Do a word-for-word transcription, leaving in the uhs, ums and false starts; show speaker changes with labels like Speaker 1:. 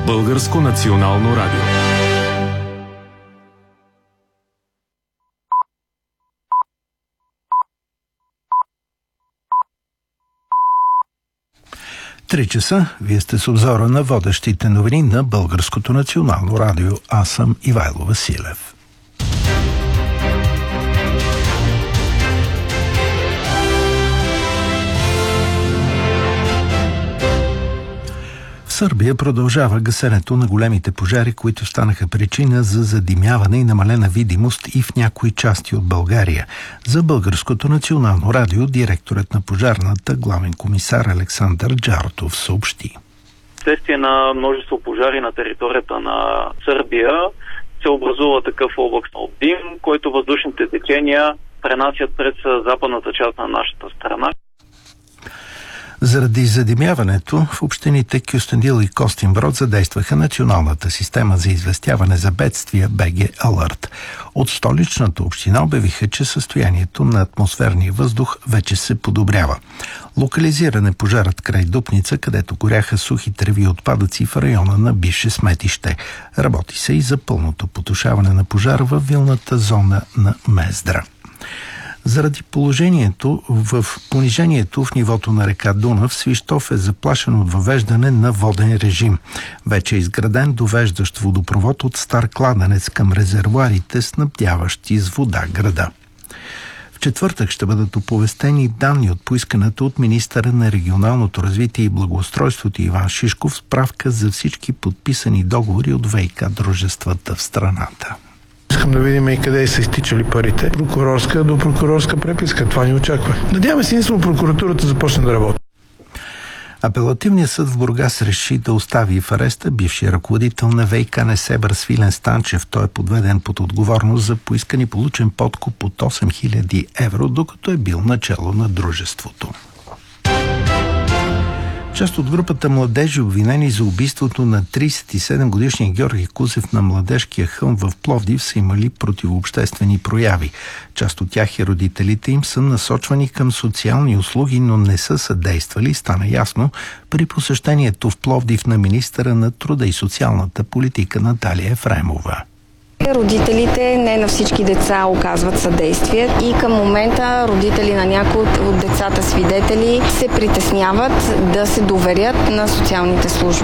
Speaker 1: Българско национално радио.
Speaker 2: Три часа. Вие сте с обзора на водещите новини на Българското национално радио. Аз съм Ивайло Василев. В Сърбия продължава гасенето на големите пожари, които станаха причина за задимяване и намалена видимост и в някои части от България. За Българското национално радио директорът на пожарната, главен комисар Александър Джартов, съобщи.
Speaker 3: Вследствие на множество пожари на територията на Сърбия се образува такъв облак от дим, който въздушните течения пренасят през западната част на нашата страна.
Speaker 2: Заради задимяването в общините Кюстендил и Костинброд задействаха националната система за известяване за бедствия би джи Alert. От столичната община обявиха, че състоянието на атмосферния въздух вече се подобрява. Локализиран е пожарът край Дупница, където горяха сухи треви и отпадъци в района на бивше сметище. Работи се и за пълното потушаване на пожара във вилната зона на Мездра. Заради положението в понижението в нивото на река Дунав, Свищов е заплашен от въвеждане на воден режим. Вече е изграден довеждащ водопровод от стар кладенец към резервоарите, снабдяващи с вода града. В четвъртък ще бъдат оповестени данни от поисканата от министъра на регионалното развитие и благоустройството Иван Шишков справка за всички подписани договори от ВиК дружествата в страната.
Speaker 4: Искам да видим и къде са изтичали парите. Прокурорска до прокурорска преписка. Това ни очаква. Надяваме се, единствено прокуратурата започне да работи.
Speaker 2: Апелативният съд в Бургас реши да остави в ареста бившия ръководител на ВиК Несебър Свилен Станчев. Той е подведен под отговорност за поискан и получен подкуп от осем хиляди евро, докато е бил начало на дружеството. Част от групата младежи, обвинени за убийството на тридесет и седем годишния Георги Кузев на Младежкия хълм в Пловдив, са имали противообществени прояви. Част от тях и родителите им са насочвани към социални услуги, но не са съдействали, стана ясно при посещението в Пловдив на министъра на труда и социалната политика Наталия Ефремова.
Speaker 5: Родителите не на всички деца оказват съдействие и към момента родители на някои от децата свидетели се притесняват да се доверят на социалните служби.